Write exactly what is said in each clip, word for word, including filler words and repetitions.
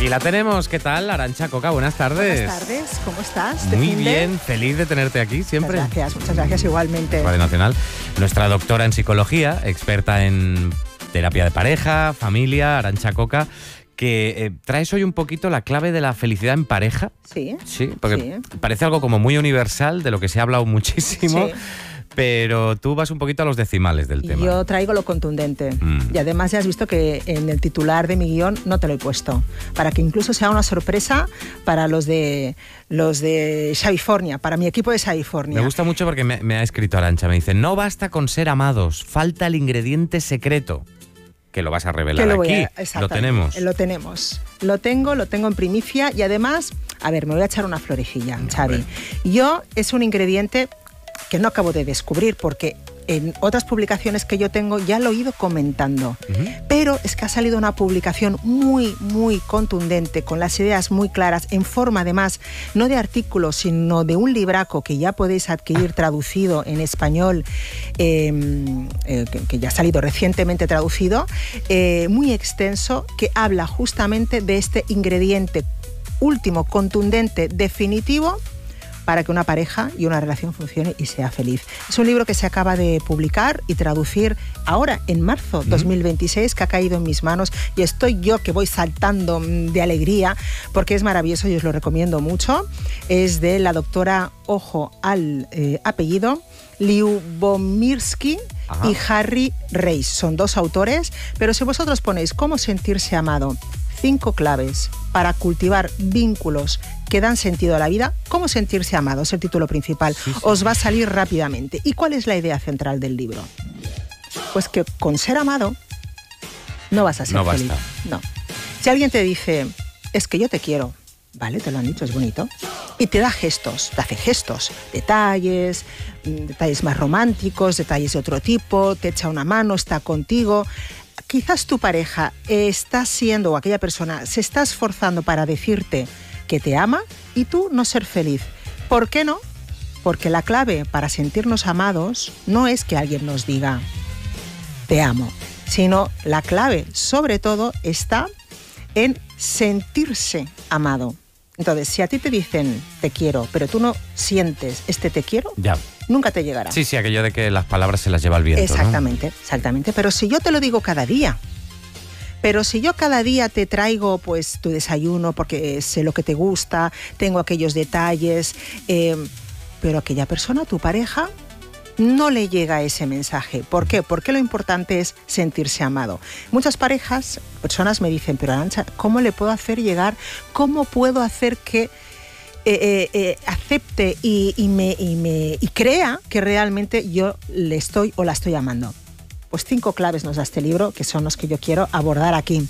Aquí la tenemos. ¿Qué tal, Arantxa Coca? Buenas tardes. Buenas tardes, ¿cómo estás? Muy bien, feliz de tenerte aquí siempre. Muchas gracias, muchas gracias igualmente. Radio Nacional, nuestra doctora en psicología, experta en terapia de pareja, familia, Arantxa Coca, que eh, traes hoy un poquito la clave de la felicidad en pareja. Sí. Sí, porque sí. parece algo como muy universal, de lo que se ha hablado muchísimo. Sí. Pero tú vas un poquito a los decimales del tema. Yo traigo lo contundente. Mm. Y además ya has visto que en el titular de mi guión no te lo he puesto. Para que incluso sea una sorpresa para los de los de California, para mi equipo de California. Me gusta mucho porque me, me ha escrito Arantxa. Me dice, no basta con ser amados, falta el ingrediente secreto. Que lo vas a revelar lo aquí. A, lo tenemos. Lo tenemos. Lo tengo, lo tengo en primicia. Y además, a ver, me voy a echar una florecilla, no, Xavi. Bueno. Yo es un ingrediente que no acabo de descubrir porque en otras publicaciones que yo tengo ya lo he ido comentando. Uh-huh. Pero es que ha salido una publicación muy, muy contundente, con las ideas muy claras, en forma además, no de artículos, sino de un libraco que ya podéis adquirir traducido en español, eh, eh, que, que ya ha salido recientemente traducido, eh, muy extenso, que habla justamente de este ingrediente último, contundente, definitivo, para que una pareja y una relación funcione y sea feliz. Es un libro que se acaba de publicar y traducir ahora, en marzo dos mil veintiséis, que ha caído en mis manos y estoy yo que voy saltando de alegría porque es maravilloso y os lo recomiendo mucho. Es de la doctora, ojo al eh, apellido, Lyubomirsky y Harry Reis. Son dos autores, pero si vosotros ponéis cómo sentirse amado, cinco claves para cultivar vínculos que dan sentido a la vida, cómo sentirse amado, es el título principal. Sí, sí. Os va a salir rápidamente. ¿Y cuál es la idea central del libro? Pues que con ser amado no vas a ser no feliz. Basta. No. Si alguien te dice, es que yo te quiero, vale, te lo han dicho, es bonito, y te da gestos, te hace gestos, detalles, detalles más románticos, detalles de otro tipo, te echa una mano, está contigo. Quizás tu pareja está siendo, o aquella persona se está esforzando para decirte que te ama y tú no ser feliz. ¿Por qué no? Porque la clave para sentirnos amados no es que alguien nos diga te amo, sino la clave, sobre todo, está en sentirse amado. Entonces, si a ti te dicen te quiero, pero tú no sientes este te quiero, ya. nunca te llegará. Sí, sí, aquello de que las palabras se las lleva el viento, Exactamente, ¿no? exactamente. Pero si yo te lo digo cada día, pero si yo cada día te traigo pues tu desayuno porque sé lo que te gusta, tengo aquellos detalles, eh, pero aquella persona, tu pareja, no le llega ese mensaje. ¿Por qué? Porque lo importante es sentirse amado. Muchas parejas, personas me dicen, pero Arantxa, ¿cómo le puedo hacer llegar? ¿Cómo puedo hacer que Eh, eh, eh, acepte y, y, me, y, me, y crea que realmente yo le estoy o la estoy amando? Pues cinco claves nos da este libro, que son los que yo quiero abordar aquí.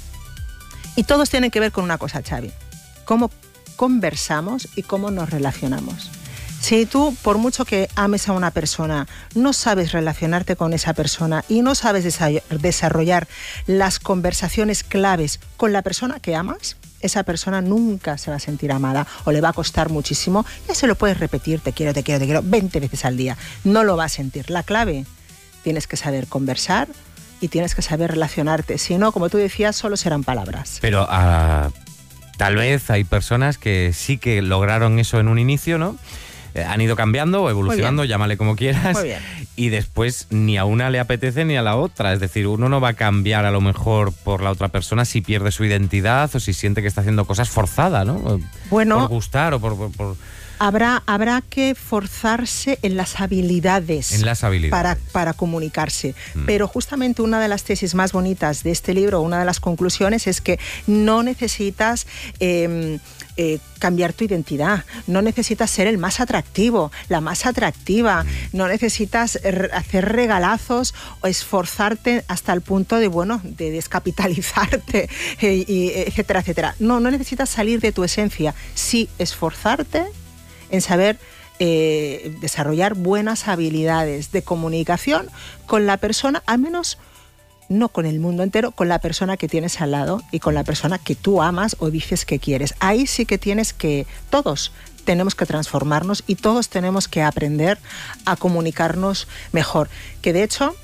Y todos tienen que ver con una cosa, Xavi: cómo conversamos y cómo nos relacionamos. Si tú, por mucho que ames a una persona, no sabes relacionarte con esa persona y no sabes desarrollar las conversaciones claves con la persona que amas, esa persona nunca se va a sentir amada o le va a costar muchísimo. Ya se lo puedes repetir, te quiero, te quiero, te quiero, veinte veces al día. No lo va a sentir. La clave, tienes que saber conversar y tienes que saber relacionarte. Si no, como tú decías, solo serán palabras. Pero uh, tal vez hay personas que sí que lograron eso en un inicio, ¿no? Eh, han ido cambiando o evolucionando, llámale como quieras. Muy bien. Y después ni a una le apetece ni a la otra. Es decir, uno no va a cambiar a lo mejor por la otra persona si pierde su identidad o si siente que está haciendo cosas forzada, ¿no? Bueno, por gustar o por... por, por... Habrá, habrá que forzarse en las habilidades, en las habilidades. Para, para comunicarse. Mm. Pero justamente una de las tesis más bonitas de este libro, una de las conclusiones, es que no necesitas eh, eh, cambiar tu identidad, no necesitas ser el más atractivo, la más atractiva, mm. no necesitas hacer regalazos o esforzarte hasta el punto de, bueno, de descapitalizarte, eh, y, etcétera, etcétera. No, no necesitas salir de tu esencia, sí esforzarte en saber eh, desarrollar buenas habilidades de comunicación con la persona, al menos no con el mundo entero, con la persona que tienes al lado y con la persona que tú amas o dices que quieres. Ahí sí que tienes que, todos tenemos que transformarnos y todos tenemos que aprender a comunicarnos mejor. Que de hecho,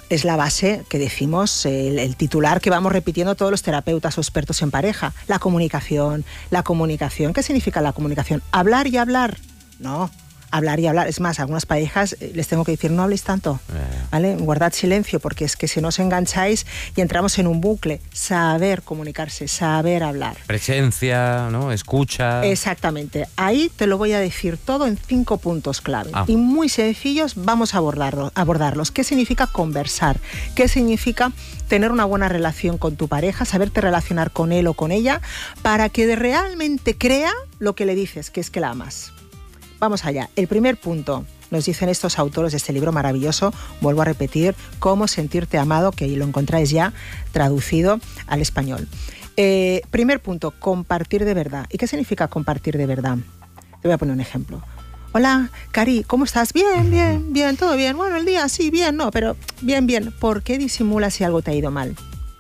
es la base que decimos, el, el titular que vamos repitiendo todos los terapeutas o expertos en pareja. La comunicación, la comunicación. ¿Qué significa la comunicación? ¿Hablar y hablar? No. Hablar y hablar. Es más, a algunas parejas les tengo que decir, no habléis tanto, ¿vale? Guardad silencio, porque es que si no os engancháis y entramos en un bucle. Saber comunicarse, saber hablar. Presencia, ¿no? Escucha. Exactamente. Ahí te lo voy a decir todo en cinco puntos clave. Ah. Y muy sencillos, vamos a abordarlo, abordarlos. ¿Qué significa conversar? ¿Qué significa tener una buena relación con tu pareja? Saberte relacionar con él o con ella para que realmente crea lo que le dices, que es que la amas. Vamos allá. El primer punto, nos dicen estos autores de este libro maravilloso, vuelvo a repetir, Cómo sentirte amado, que lo encontráis ya traducido al español. Eh, primer punto, compartir de verdad. ¿Y qué significa compartir de verdad? Te voy a poner un ejemplo. Hola, Cari, ¿cómo estás? Bien, bien, bien, todo bien. Bueno, el día sí, bien, no, pero bien, bien. ¿Por qué disimulas si algo te ha ido mal?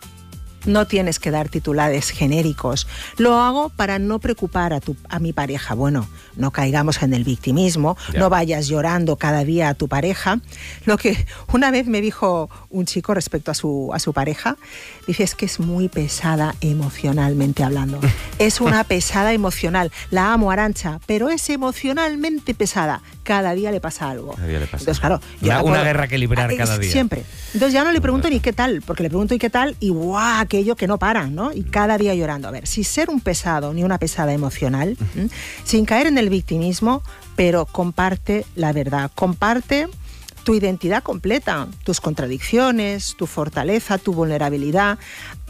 No tienes que dar titulares genéricos. Lo hago para no preocupar a, tu, a mi pareja. Bueno, no caigamos en el victimismo, ya. No vayas llorando cada día a tu pareja. Lo que una vez me dijo un chico respecto a su, a su pareja, dice, es que es muy pesada emocionalmente hablando. Es una pesada emocional. La amo, Arantxa, pero es emocionalmente pesada. Cada día le pasa algo. Cada día le pasa. Entonces, claro, yo una, puedo, una guerra que librar cada día. Siempre. Entonces ya no le pregunto ni qué tal, porque le pregunto y qué tal, y guau, aquello que no para, ¿no? Y cada día llorando. A ver, sin ser un pesado ni una pesada emocional, ¿m? sin caer en el victimismo, pero comparte la verdad, comparte tu identidad completa, tus contradicciones, tu fortaleza, tu vulnerabilidad.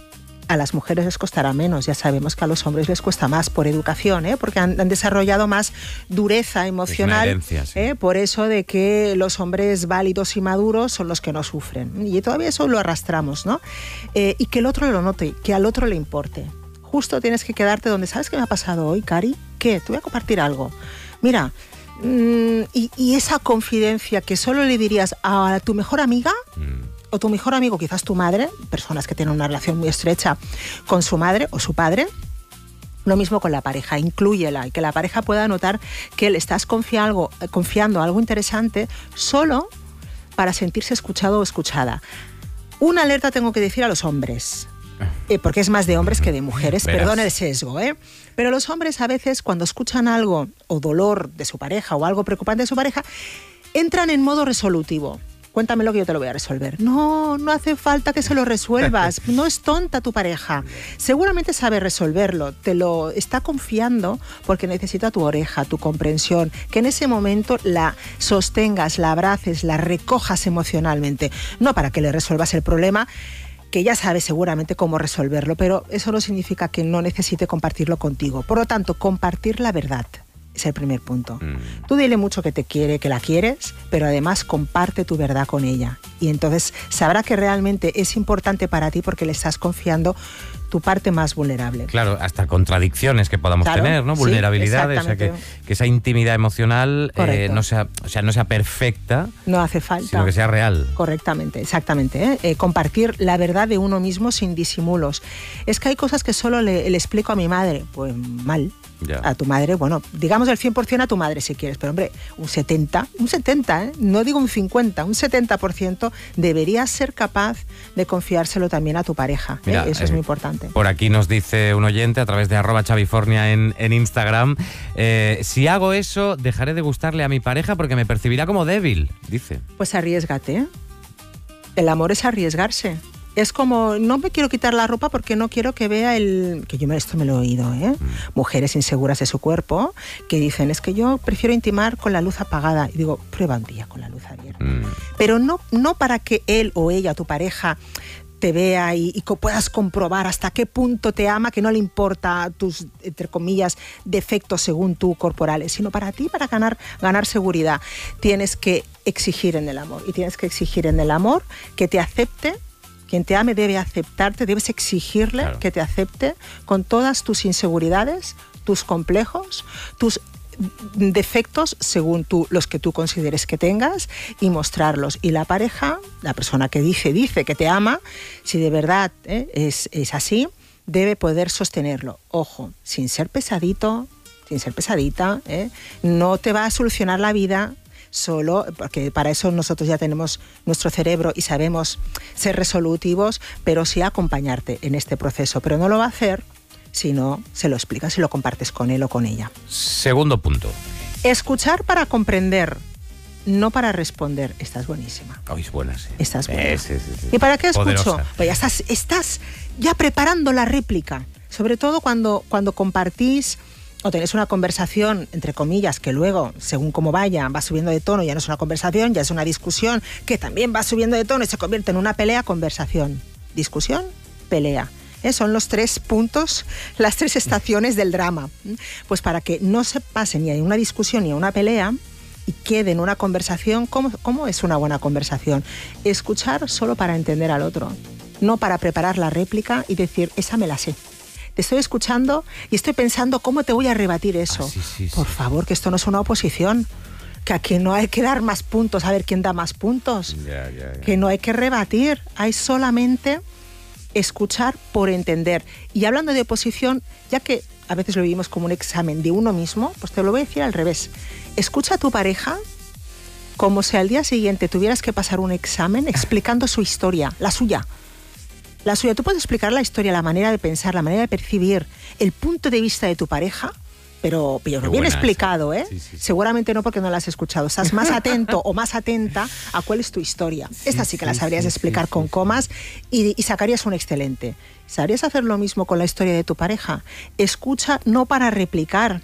A las mujeres les costará menos, ya sabemos que a los hombres les cuesta más por educación, ¿eh? Porque han, han desarrollado más dureza emocional, es una herencia, sí. ¿eh? Por eso de que los hombres válidos y maduros son los que no sufren. Y todavía eso lo arrastramos, ¿no? Eh, y que el otro lo note, que al otro le importe. Justo tienes que quedarte donde, ¿sabes qué me ha pasado hoy, Cari? ¿Qué? Te voy a compartir algo. Mira, mmm, y, y esa confidencia que solo le dirías a tu mejor amiga... Mm. O tu mejor amigo, quizás tu madre, personas que tienen una relación muy estrecha con su madre o su padre, lo mismo con la pareja, inclúyela y que la pareja pueda notar que le estás confiando, confiando algo interesante solo para sentirse escuchado o escuchada. Una alerta tengo que decir a los hombres, eh, porque es más de hombres que de mujeres, Verás. Perdón el sesgo, ¿eh? Pero los hombres a veces cuando escuchan algo o dolor de su pareja o algo preocupante de su pareja, entran en modo resolutivo. Cuéntamelo que yo te lo voy a resolver. No, no hace falta que se lo resuelvas. No es tonta tu pareja. Seguramente sabe resolverlo. Te lo está confiando porque necesita tu oreja, tu comprensión. Que en ese momento la sostengas, la abraces, la recojas emocionalmente. No para que le resuelvas el problema, que ya sabe seguramente cómo resolverlo, pero eso no significa que no necesite compartirlo contigo. Por lo tanto, compartir la verdad. Es el primer punto. Mm. Tú dile mucho que te quiere, que la quieres, pero además comparte tu verdad con ella. Y entonces sabrá que realmente es importante para ti porque le estás confiando tu parte más vulnerable. Claro, hasta contradicciones que podamos claro, tener, ¿no? Sí, vulnerabilidades, o sea, que, que esa intimidad emocional eh, no sea, o sea, no sea perfecta. No hace falta. Sino que sea real. Correctamente, exactamente. ¿eh? Eh, compartir la verdad de uno mismo sin disimulos. Es que hay cosas que solo le, le explico a mi madre. Pues mal. Ya. A tu madre, bueno, digamos el cien por ciento a tu madre si quieres, pero hombre, un setenta, un setenta, ¿eh? No digo un cincuenta, un setenta por ciento deberías ser capaz de confiárselo también a tu pareja. Mira, ¿eh? Eso eh, es muy importante. Por aquí nos dice un oyente a través de arroba chavifornia en, en Instagram, eh, si hago eso, dejaré de gustarle a mi pareja porque me percibirá como débil, dice. Pues arriésgate, ¿eh? El amor es arriesgarse. Es como, no me quiero quitar la ropa porque no quiero que vea el... Que yo esto me lo he oído, ¿eh? Mm. Mujeres inseguras de su cuerpo que dicen, es que yo prefiero intimar con la luz apagada. Y digo, prueba un día con la luz abierta. Mm. Pero no, no para que él o ella, tu pareja, te vea y, y puedas comprobar hasta qué punto te ama, que no le importa tus, entre comillas, defectos según tú corporales, sino para ti, para ganar, ganar seguridad. Tienes que exigir en el amor. Y tienes que exigir en el amor que te acepte. Quien te ame debe aceptarte, debes exigirle claro. que te acepte con todas tus inseguridades, tus complejos, tus defectos según tú, los que tú consideres que tengas y mostrarlos. Y la pareja, la persona que dice, dice que te ama, si de verdad ¿eh? es, es así, debe poder sostenerlo. Ojo, sin ser pesadito, sin ser pesadita, ¿eh? no te va a solucionar la vida solo, porque para eso nosotros ya tenemos nuestro cerebro y sabemos ser resolutivos, pero sí acompañarte en este proceso. Pero no lo va a hacer si no se lo explicas y lo compartes con él o con ella. Segundo punto. Escuchar para comprender, no para responder. Esta es buenísima. Oh, es buena, sí. Esta es buena. Eh, sí, sí, sí. ¿Y para qué escucho? Poderosa. Pues ya estás, estás ya preparando la réplica. Sobre todo cuando, cuando compartís o tenéis una conversación, entre comillas, que luego, según cómo vaya, va subiendo de tono, ya no es una conversación, ya es una discusión, que también va subiendo de tono y se convierte en una pelea, conversación. Discusión, pelea. ¿Eh? Son los tres puntos, las tres estaciones del drama. Pues para que no se pase ni a una discusión ni a una pelea y quede en una conversación, ¿cómo, cómo es una buena conversación? Escuchar solo para entender al otro, no para preparar la réplica y decir, esa me la sé. Te estoy escuchando y estoy pensando cómo te voy a rebatir eso. Ah, sí, sí, Por sí. favor, que esto no es una oposición, que aquí no hay que dar más puntos, a ver quién da más puntos, Ya, ya, ya. que no hay que rebatir, hay solamente escuchar por entender. Y hablando de oposición, ya que a veces lo vivimos como un examen de uno mismo, pues te lo voy a decir al revés. Escucha a tu pareja como si al día siguiente tuvieras que pasar un examen explicando su historia, la suya. La suya. Tú puedes explicar la historia, la manera de pensar, la manera de percibir, el punto de vista de tu pareja, pero, pero bien buena explicado, esa. ¿eh? Sí, sí, sí. Seguramente no, porque no la has escuchado. Estás más atento o más atenta a cuál es tu historia. Sí, Esta sí que la sí, sabrías sí, explicar sí, con sí, comas y, y sacarías un excelente. ¿Sabrías hacer lo mismo con la historia de tu pareja? Escucha no para replicar,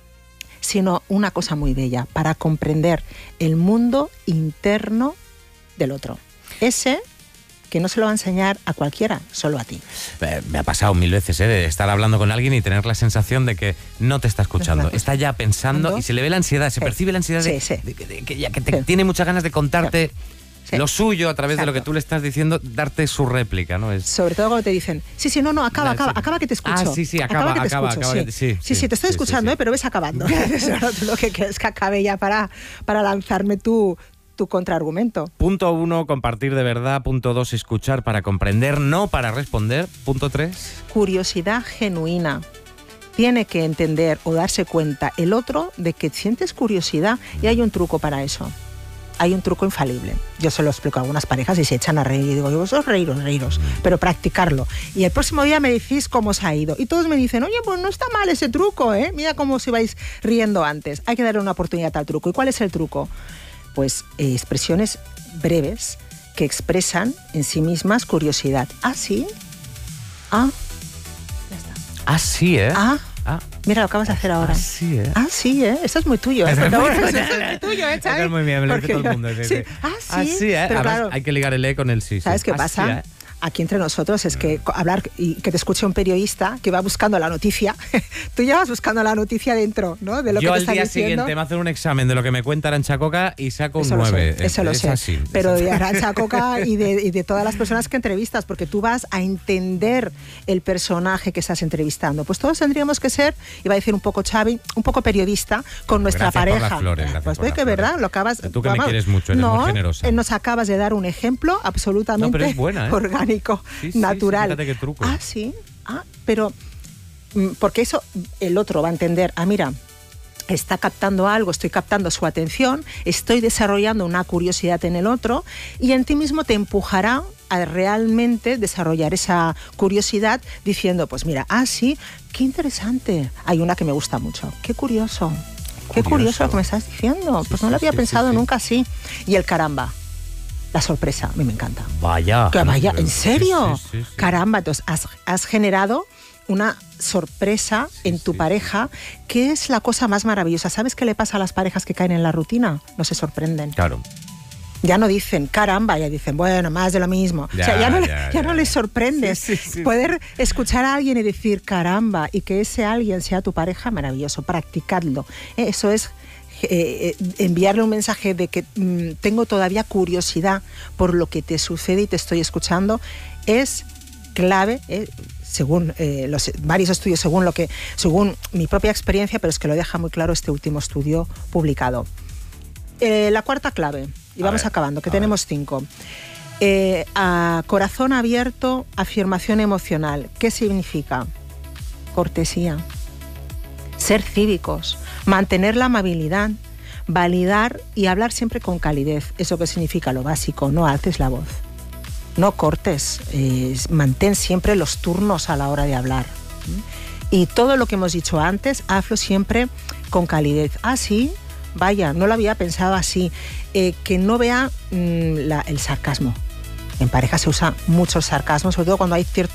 sino una cosa muy bella, para comprender el mundo interno del otro. Ese que no se lo va a enseñar a cualquiera, solo a ti. Eh, Me ha pasado mil veces, ¿eh? De estar hablando con alguien y tener la sensación de que no te está escuchando. Está ya pensando y se le ve la ansiedad, se Sí. percibe la ansiedad de, Sí, sí. de- de- de que ya que te Sí. tiene muchas ganas de contarte Sí. lo suyo a través de lo que Exacto. tú le estás diciendo, darte su réplica, ¿no? Es... Sobre todo cuando te dicen, sí, sí, no, no, acaba, Ah, acaba, sí. acaba que te escucho. Ah, sí, sí, acaba, que te acaba, escucho, acaba, sí. sí, Sí, sí, sí, te estoy sí, escuchando, sí, sí. ¿eh? Pero ves acabando. Ahora tú lo que quieres es que acabe ya para, para lanzarme tu, tu contraargumento. Punto uno, compartir de verdad. Punto dos, escuchar para comprender, no para responder. Punto tres. Curiosidad genuina. Tiene que entender o darse cuenta el otro de que sientes curiosidad y hay un truco para eso. Hay un truco infalible. Yo se lo explico a algunas parejas y se echan a reír y digo, vosotros reíros, reíros, pero practicarlo. Y el próximo día me decís cómo os ha ido. Y todos me dicen, oye, pues no está mal ese truco, ¿eh? Mira cómo os ibais riendo antes. Hay que darle una oportunidad al truco. ¿Y cuál es el truco? Pues eh, expresiones breves que expresan en sí mismas curiosidad. ¿Ah, sí? Ah, ya está. Ah, sí, ¿eh? Ah, Ah, mira, lo acabas de hacer ahora. ah, sí, ¿eh? Ah, sí, ¿eh? Esto es muy tuyo, ¿eh? Eso es Por muy favor, tuyo. eso es muy tuyo, ¿eh, Xavi? Eso es muy bien, me lo dice Porque todo el yo- mundo. Sí, sí. sí. Ah, sí. Ah, sí, ¿eh? Pero Además, claro, hay que ligar el E con el sí. sí. ¿sabes qué Ah, pasa? sí, ¿eh? Aquí entre nosotros es que co- hablar y que te escuche un periodista que va buscando la noticia, tú ya vas buscando la noticia dentro, ¿no? De lo Yo que te al están día diciendo. siguiente me hacen un examen de lo que me cuenta Arantxa Coca y saco un Eso lo nueve. sé, eso lo es sé. así. Pero es de así. Arantxa Coca y de, y de todas las personas que entrevistas, porque tú vas a entender el personaje que estás entrevistando. Pues todos tendríamos que ser, iba a decir un poco Xavi, un poco periodista con nuestra Gracias por pareja. las flores, gracias pues por ve las que flores. verdad, lo acabas. Tú que me vamos, quieres mucho, eres no, muy generosa. eh, nos acabas de dar un ejemplo absolutamente No, pero es buena, ¿eh? orgánico, Sí, sí, natural. sí, fíjate qué truco. Ah, sí. Ah, pero mm, porque eso el otro va a entender. Ah, mira, está captando algo, estoy captando su atención, estoy desarrollando una curiosidad en el otro y en ti mismo te empujará a realmente desarrollar esa curiosidad diciendo, pues mira, ah, sí, qué interesante. Hay una que me gusta mucho. Qué curioso. Qué Curioso. curioso lo que me estás diciendo. Sí, Pues no sí, lo había sí, pensado sí, sí. nunca así. Y el caramba. La sorpresa, a mí me encanta. Vaya. Que vaya, Sí, ¿en serio? sí, sí, sí. Caramba, entonces has, has generado una sorpresa Sí, en tu sí, pareja, que es la cosa más maravillosa. ¿Sabes qué le pasa a las parejas que caen en la rutina? No se sorprenden. Claro. Ya no dicen caramba, ya dicen, bueno, más de lo mismo. Ya, o sea, ya no, ya, ya ya. no les sorprendes. Sí, sí, sí, Poder escuchar a alguien y decir caramba y que ese alguien sea tu pareja, maravilloso. Practicadlo. Eh, Eso es eh, eh, enviarle un mensaje de que mm, tengo todavía curiosidad por lo que te sucede y te estoy escuchando. Es clave, eh, según eh, los varios estudios, según lo que, según mi propia experiencia, pero es que lo deja muy claro este último estudio publicado. Eh, la cuarta clave, y A vamos ver, acabando, que a tenemos cinco. Eh, a corazón abierto, afirmación emocional. ¿Qué significa? Cortesía. Ser cívicos, mantener la amabilidad, validar y hablar siempre con calidez. ¿Eso qué significa? Lo básico, no alces la voz, no cortes, eh, mantén siempre los turnos a la hora de hablar. Y todo lo que hemos dicho antes, hazlo siempre con calidez. Ah, sí, vaya, no lo había pensado así. Eh, que no vea mmm, la, el sarcasmo. En pareja se usa mucho el sarcasmo, sobre todo cuando hay cierto